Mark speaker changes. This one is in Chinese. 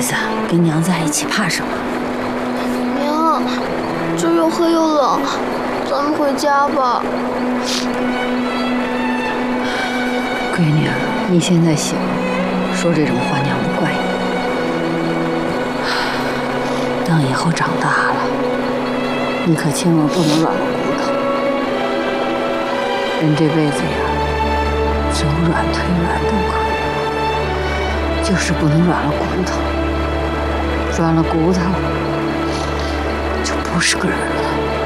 Speaker 1: 子跟娘在一起怕什么？
Speaker 2: 娘，这又黑又冷，咱们回家吧。
Speaker 1: 闺女，你现在小，说这种话娘不怪你。等以后长大了，你可千万不能软了骨头。人这辈子呀，走软退软都可以，就是不能软了骨头。软了骨头，就不是个人了。